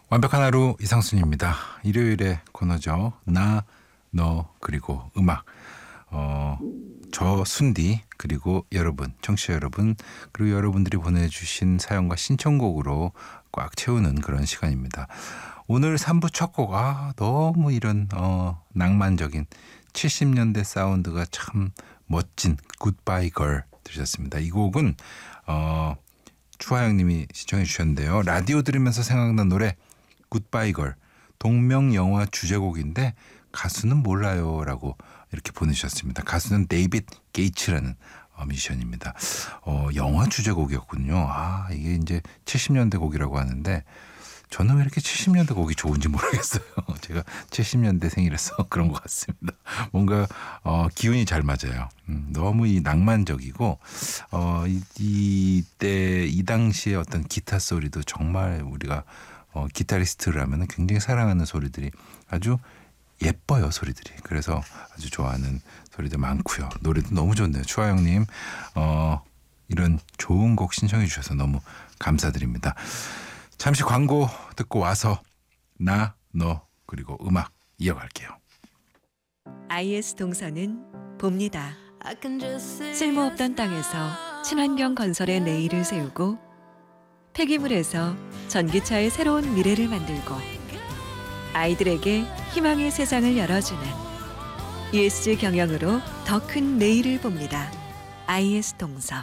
완벽한 하루 이상순입니다. 일요일의 코너죠. 나, 너, 그리고 음악. 저 순디 그리고 여러분, 청취자 여러분, 그리고 여러분들이 보내주신 사연과 신청곡으로 꽉 채우는 그런 시간입니다. 오늘 3부 첫 곡, 너무 이런 낭만적인 70년대 사운드가 참 멋진 굿바이 걸 들으셨습니다. 이 곡은 추하영님이 시청해 주셨는데요. 라디오 들으면서 생각난 노래 굿바이 걸, 동명 영화 주제곡인데 가수는 몰라요 라고 이렇게 보내주셨습니다. 가수는 데이빗 게이츠라는 뮤지션입니다. 영화 주제곡이었군요. 이게 이제 70년대 곡이라고 하는데 저는 왜 이렇게 70년대 곡이 좋은지 모르겠어요. 제가 70년대 생이라서 그런 것 같습니다. 뭔가 기운이 잘 맞아요. 너무 이 낭만적이고 이때 이 당시에 어떤 기타 소리도 정말 우리가 기타리스트라면 굉장히 사랑하는 소리들이 아주 예뻐요, 소리들이. 그래서 아주 좋아하는 소리도 많고요. 노래도 너무 좋네요. 추하영님 이런 좋은 곡 신청해 주셔서 너무 감사드립니다. 잠시 광고 듣고 와서 나, 너, 그리고 음악 이어갈게요. IS 동서는 봅니다. 쓸모없던 땅에서 친환경 건설의 내일을 세우고 폐기물에서 전기차의 새로운 미래를 만들고 아이들에게 희망의 세상을 열어주는 ESG 경영으로 더 큰 내일을 봅니다. IS 동서.